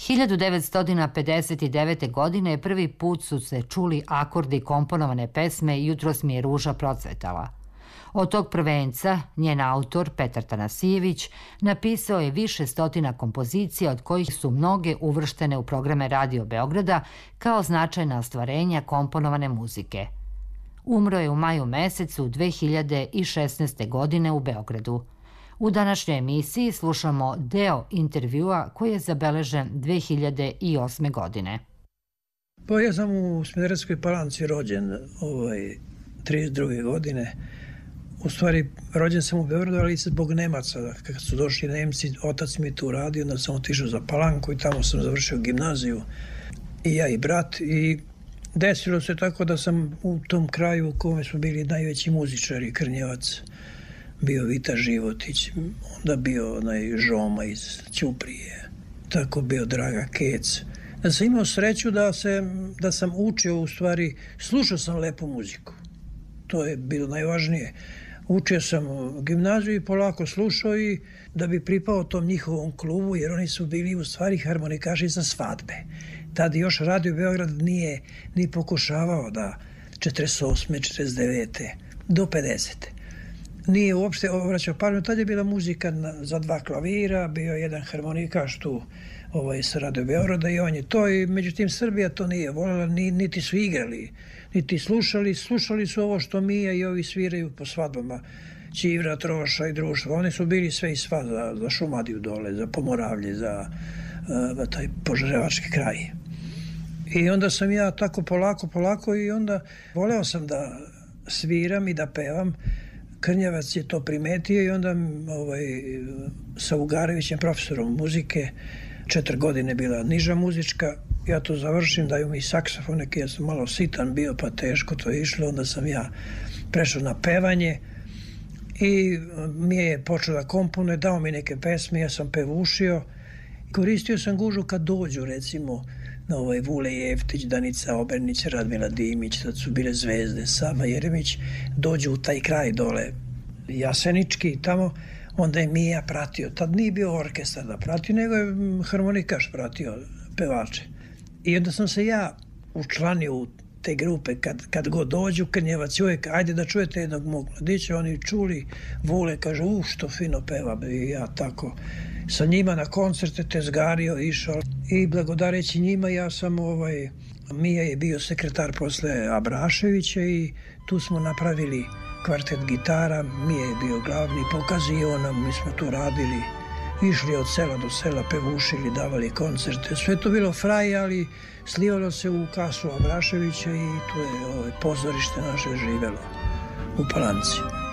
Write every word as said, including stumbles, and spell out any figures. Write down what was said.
hiljadu devetsto pedeset devete. godine prvi put su se čuli akordi komponovane pesme Jutros mi je ruža procvetala. Od tog prvenca, njen autor, Petar Tanasijević, napisao je više stotina kompozicija, od kojih su mnoge uvrštene u programe Radio Beograda kao značajna ostvarenja komponovane muzike. Umro je u maju mesecu dve hiljade šesnaeste. godine u Beogradu. U današnjoj emisiji slušamo deo intervjua koji je zabeležen dve hiljade osme. godine. Pa ja sam u Smederevskoj Palanci rođen ovaj, trideset druge. godine. U stvari, rođen sam u Beogradu, ali zbog Nemaca. Kad su došli Nemci, otac mi je tu radio, onda sam otišao za Palanku i tamo sam završio gimnaziju. I ja i brat. I desilo se tako da sam u tom kraju u kome su bili najveći muzičari, Krnjevac, bio Vita Životić, onda bio onaj Žoma iz Ćuprije, tako bio Draga Kec. Da sam imao sreću da, se, da sam učio, u stvari, slušao sam lepu muziku. To je bilo najvažnije. Učio sam u gimnaziju i polako slušao i da bi pripao tom njihovom klubu, jer oni su bili u stvari harmonikaši za svadbe. Tad još Radio Beograd nije ni pokušavao da četrdeset osme, četrdeset devete do pedesete nije uopšte obraćao pažnju. Tad je bila muzika za dva klavira, bio jedan harmonikaš tu ovaj, sa Radio Beograda i on je to. I međutim, Srbija to nije voljela, ni, niti su igrali, niti slušali. Slušali su ovo što Mija i ovi sviraju po svadbama. Ćivra, Troša i društvo. Oni su bili sve i sva za, za Šumadiju dole, za Pomoravlje, za uh, taj Požarevački kraj. I onda sam ja tako polako, polako i onda voleo sam da sviram i da pevam. Krnjevac je to primetio i onda ovaj, sa Ugarevićem, profesorom muzike, četiri godine bila niža muzička, ja to završim, daju mi saksofon, neki ja sam malo sitan bio, pa teško to je išlo, onda sam ja prešao na pevanje i mi je počeo da komponuje, dao mi neke pesme, ja sam pevušio, koristio sam gužu kad dođu, recimo, na ovaj Vule Jeftić, Danica Obernić, Radmila Dimić, tad su bile zvezde, Saba Jeremić, dođu u taj kraj dole, Jasenički, tamo, onda je Mija pratio. Tad nije bio orkestar da pratio, nego je harmonikaš pratio pevače. I onda sam se ja učlanio u te grupe, kad, kad god dođu, Krnjevac uvijek, ajde da čujete jednog mog mladića, oni čuli, Vule, kaže, u, što fino peva, i ja tako sa njima na koncerte tezgario, išao i blagodareći njima ja sam ovaj, Mija je bio sekretar posle Abraševića i tu smo napravili kvartet gitara, Mija je bio glavni, pokazio nam, mi smo tu radili, išli od sela do sela, pevušili, davali koncerte, sve to bilo fraj, ali slivalo se u kasu Abraševića i tu je ovaj, pozorište naše živelo u Palanci.